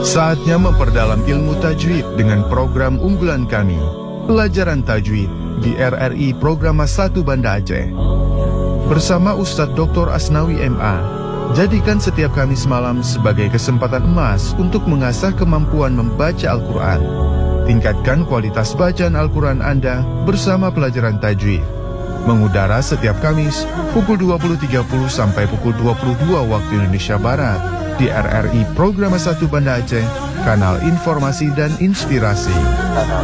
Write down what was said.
Saatnya memperdalam ilmu tajwid dengan program unggulan kami, Pelajaran Tajwid di RRI Programa 1 Banda Aceh. Bersama Ustadz Dr. Asnawi MA, jadikan setiap Kamis malam sebagai kesempatan emas untuk mengasah kemampuan membaca Al-Quran. Tingkatkan kualitas bacaan Al-Quran Anda bersama Pelajaran Tajwid. Mengudara setiap Kamis pukul 20.30 sampai pukul 22 waktu Indonesia Barat di RRI Programa 1 Banda Aceh, kanal informasi dan inspirasi.